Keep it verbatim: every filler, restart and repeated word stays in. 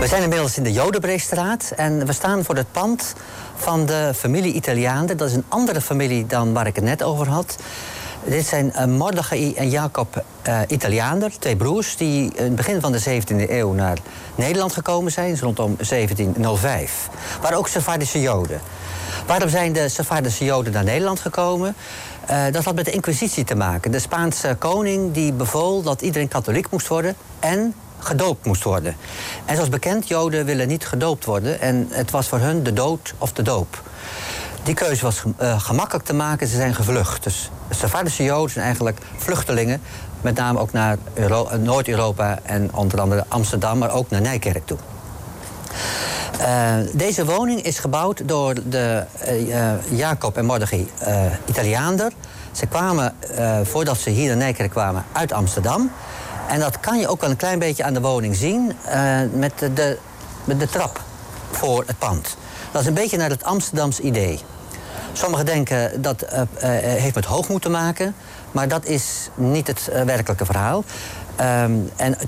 We zijn inmiddels in de Jodenbreestraat en we staan voor het pand van de familie Italiaander. Dat is een andere familie dan waar ik het net over had. Dit zijn uh, Mordechai en Jacob uh, Italiaander, twee broers die in het begin van de zeventiende eeuw naar Nederland gekomen zijn, rondom zeventienhonderdvijf. Waren ook Sephardische Joden. Waarom zijn de Sephardische Joden naar Nederland gekomen? Uh, dat had met de Inquisitie te maken. De Spaanse koning die bevool dat iedereen katholiek moest worden en gedoopt moest worden. En zoals bekend, Joden willen niet gedoopt worden en het was voor hun de dood of de doop. Die keuze was uh, gemakkelijk te maken, ze zijn gevlucht. Dus de Sephardische Joden zijn eigenlijk vluchtelingen, met name ook naar Noord-Europa en onder andere Amsterdam, maar ook naar Nijkerk toe. Uh, deze woning is gebouwd door de uh, Jacob en Mordechai uh, Italiaander. Ze kwamen, uh, voordat ze hier naar Nijkerk kwamen, uit Amsterdam. En dat kan je ook wel een klein beetje aan de woning zien uh, met, de, de, met de trap voor het pand. Dat is een beetje naar het Amsterdams idee. Sommigen denken dat uh, uh, heeft met hoogmoed te maken, maar dat is niet het uh, werkelijke verhaal. Um, en